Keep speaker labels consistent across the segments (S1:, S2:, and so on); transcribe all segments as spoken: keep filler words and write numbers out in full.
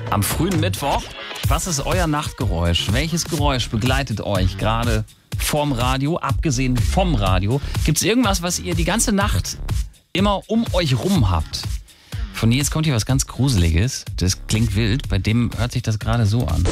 S1: Am frühen Mittwoch, was ist euer Nachtgeräusch? Welches Geräusch begleitet euch gerade vorm Radio, abgesehen vom Radio? Gibt es irgendwas, was ihr die ganze Nacht immer um euch rum habt? Von jetzt kommt hier was ganz Gruseliges. Das klingt wild. Bei dem hört sich das gerade so an.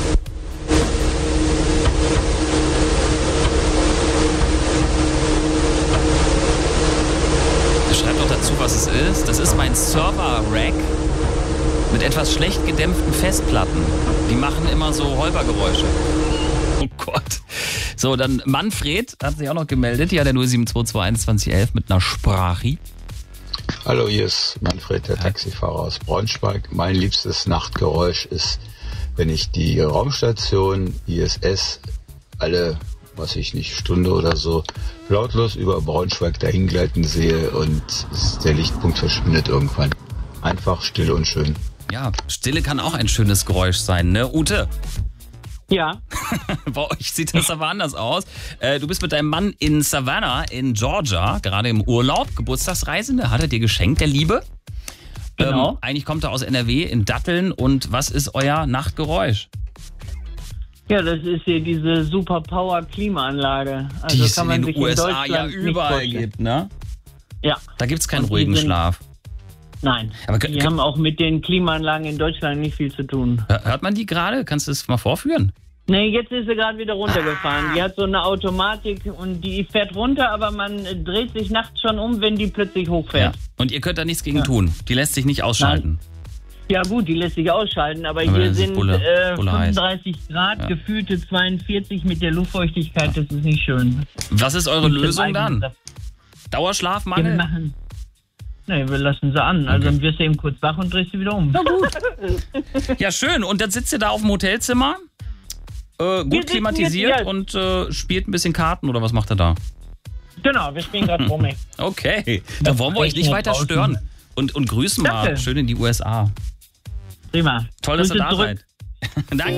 S1: Schreibt doch dazu, was es ist. Das ist mein Server-Rack mit etwas schlecht gedämpften Festplatten. Die machen immer so Holpergeräusche. Oh Gott. So, dann Manfred hat sich auch noch gemeldet. Ja, der null sieben zwei zwei eins zwanzig elf mit einer Sprache.
S2: Hallo, hier ist Manfred, der Taxifahrer aus Braunschweig. Mein liebstes Nachtgeräusch ist, wenn ich die Raumstation I S S alle, was ich nicht, Stunde oder so, lautlos über Braunschweig dahingleiten sehe und der Lichtpunkt verschwindet irgendwann. Einfach still und schön.
S1: Ja, Stille kann auch ein schönes Geräusch sein, ne, Ute?
S3: Ja.
S1: Bei euch sieht das aber anders aus. Äh, du bist mit deinem Mann in Savannah in Georgia, gerade im Urlaub, Geburtstagsreisende, hat er dir geschenkt, der Liebe.
S3: Genau.
S1: Ähm, eigentlich kommt er aus N R W in Datteln. Und was ist euer Nachtgeräusch?
S3: Ja, das ist hier diese Super-Power-Klimaanlage. Also
S1: Die es
S3: kann man
S1: in
S3: sich
S1: den U S A
S3: in
S1: ja
S3: Deutschland nicht
S1: überall
S3: vorstellen.
S1: gibt, ne?
S3: Ja.
S1: Da gibt es keinen
S3: Und die
S1: ruhigen
S3: sind-
S1: Schlaf.
S3: Nein,
S1: Aber
S3: die
S1: k-
S3: haben auch mit den Klimaanlagen in Deutschland nicht viel zu tun.
S1: Hört man die gerade? Kannst du es mal vorführen?
S3: Nee, jetzt ist sie gerade wieder runtergefahren. Die hat so eine Automatik und die fährt runter, aber man äh, dreht sich nachts schon um, wenn die plötzlich
S1: Ja.
S3: hochfährt.
S1: Und ihr könnt da nichts gegen
S3: Ja.
S1: tun. Die lässt sich nicht ausschalten.
S3: Ja gut, die lässt sich ausschalten, aber,
S1: Aber
S3: hier
S1: das ist
S3: sind
S1: Bulle-
S3: äh,
S1: Bulle heiß.
S3: fünfunddreißig Grad,
S1: Ja.
S3: gefühlte zweiundvierzig mit der Luftfeuchtigkeit, das ist nicht schön.
S1: Was ist eure
S3: Mit dem
S1: Lösung
S3: eigenen
S1: dann?
S3: Saft. Ja, wir
S1: Dauerschlafmangel?
S3: machen. Nee, wir lassen sie an. Also
S1: Okay.
S3: dann wirst du eben kurz wach und drehst sie wieder um.
S1: Ja, schön. Und dann sitzt ihr da auf dem Hotelzimmer, äh, gut
S3: sitzen
S1: klimatisiert
S3: jetzt hier.
S1: und äh, spielt ein bisschen Karten oder was macht er da?
S3: Genau, wir spielen gerade Promi.
S1: Okay, da wollen wir euch nicht
S3: regnet
S1: weiter
S3: draußen.
S1: stören. Und, und grüßen mal
S3: Danke.
S1: schön in die U S A.
S3: Prima.
S1: Toll, dass ihr
S3: Grüße
S1: da
S3: zurück.
S1: seid. Danke.